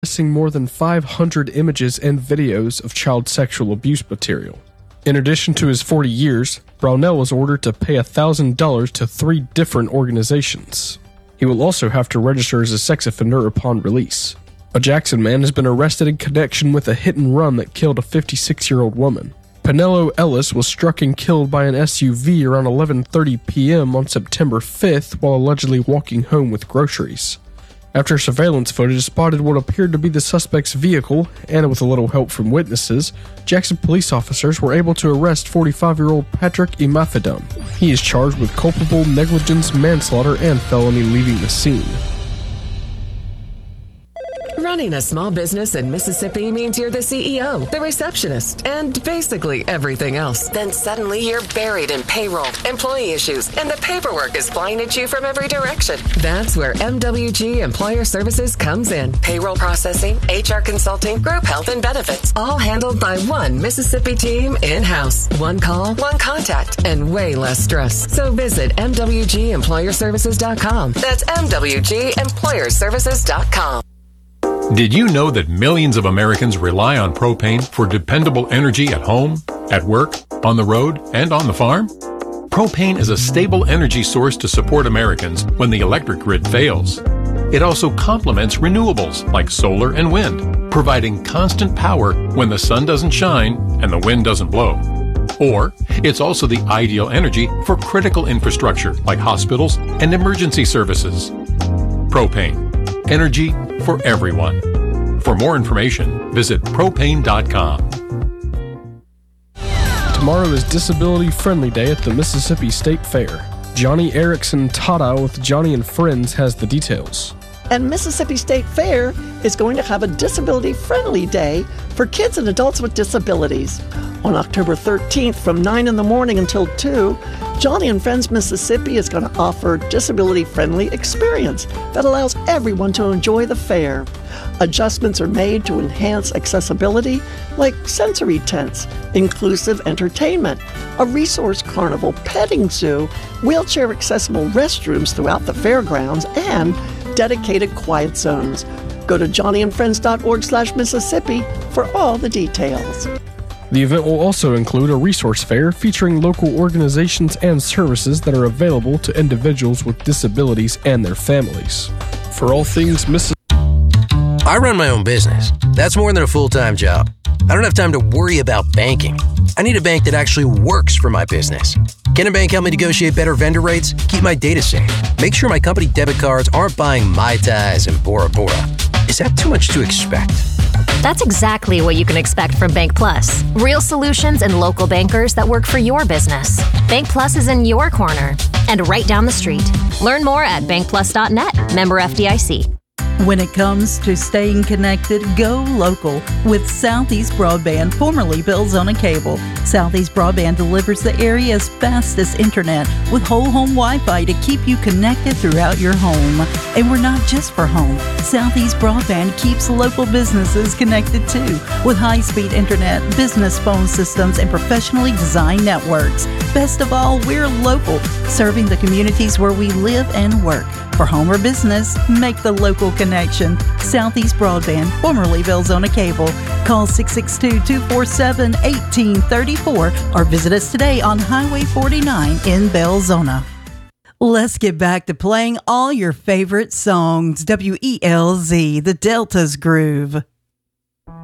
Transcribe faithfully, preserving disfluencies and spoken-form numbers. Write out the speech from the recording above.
Missing more than five hundred images and videos of child sexual abuse material. In addition to his forty years, Brownell was ordered to pay one thousand dollars to three different organizations. He will also have to register as a sex offender upon release. A Jackson man has been arrested in connection with a hit and run that killed a fifty-six-year-old woman. Penelo Ellis was struck and killed by an S U V around eleven thirty p.m. on September fifth while allegedly walking home with groceries. After surveillance footage spotted what appeared to be the suspect's vehicle, and with a little help from witnesses, Jackson police officers were able to arrest forty-five-year-old Patrick Imafidon. He is charged with culpable negligence, manslaughter, and felony leaving the scene. Running a small business in Mississippi means you're the C E O, the receptionist, and basically everything else. Then suddenly you're buried in payroll, employee issues, and the paperwork is flying at you from every direction. That's where M W G Employer Services comes in. Payroll processing, H R consulting, group health and benefits, all handled by one Mississippi team in-house. One call, one contact, and way less stress. So visit M W G employer services dot com. That's M W G employer services dot com. Did you know that millions of Americans rely on propane for dependable energy at home, at work, on the road, and on the farm? Propane is a stable energy source to support Americans when the electric grid fails. It also complements renewables like solar and wind, providing constant power when the sun doesn't shine and the wind doesn't blow. Or, it's also the ideal energy for critical infrastructure like hospitals and emergency services. Propane. Energy for everyone. For more information, visit propane dot com. Tomorrow is Disability Friendly Day at the Mississippi State Fair. Johnny Erickson Tada with Johnny and Friends has the details. And Mississippi State Fair is going to have a Disability Friendly Day for kids and adults with disabilities. On October thirteenth from nine in the morning until two, Johnny and Friends Mississippi is going to offer a disability-friendly experience that allows everyone to enjoy the fair. Adjustments are made to enhance accessibility, like sensory tents, inclusive entertainment, a resource carnival, petting zoo, wheelchair-accessible restrooms throughout the fairgrounds, and dedicated quiet zones. Go to johnny and friends dot org slash Mississippi for all the details. The event will also include a resource fair featuring local organizations and services that are available to individuals with disabilities and their families. For all things Mississippi. I run my own business. That's more than a full-time job. I don't have time to worry about banking. I need a bank that actually works for my business. Can a bank help me negotiate better vendor rates, keep my data safe, make sure my company debit cards aren't buying Mai Tais and Bora Bora? Is that too much to expect? That's exactly what you can expect from Bank Plus. Real solutions and local bankers that work for your business. Bank Plus is in your corner and right down the street. Learn more at bank plus dot net. Member F D I C. When it comes to staying connected, go local with Southeast Broadband, formerly Belzona Cable. Southeast Broadband delivers the area's fastest internet with whole home Wi-Fi to keep you connected throughout your home. And we're not just for home. Southeast Broadband keeps local businesses connected too with high-speed internet, business phone systems, and professionally designed networks. Best of all, we're local, serving the communities where we live and work. For home or business, make the local connection. Southeast Broadband, formerly Belzona Cable. Call six six two, two four seven, one eight three four or visit us today on Highway forty-nine in Belzona. Let's get back to playing all your favorite songs. W E L Z, the Delta's Groove.